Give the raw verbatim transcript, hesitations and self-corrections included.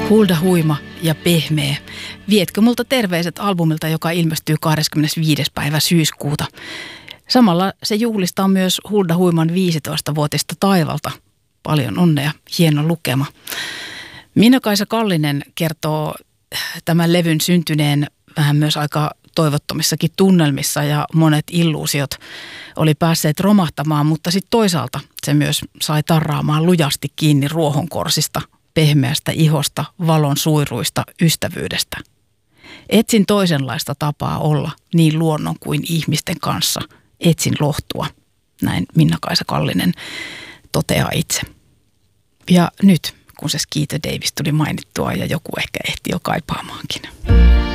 Hulda huima ja pehmeä. Vietkö multa terveiset albumilta, joka ilmestyy kahdeskymmenesviides päivä syyskuuta. Samalla se juhlistaa myös Hulda huiman viisitoistavuotista taivalta. Paljon onnea, hieno lukema. Minna-Kaisa Kallinen kertoo tämän levyn syntyneen vähän myös aika toivottomissakin tunnelmissa ja monet illuusiot oli päässeet romahtamaan, mutta sitten toisaalta se myös sai tarraamaan lujasti kiinni ruohonkorsista, pehmeästä ihosta, valon suiruista, ystävyydestä. Etsin toisenlaista tapaa olla niin luonnon kuin ihmisten kanssa. Etsin lohtua. Näin Minna-Kaisa Kallinen toteaa itse. Ja nyt, kun se Skeeter Davis tuli mainittua ja joku ehkä ehti jo kaipaamaankin.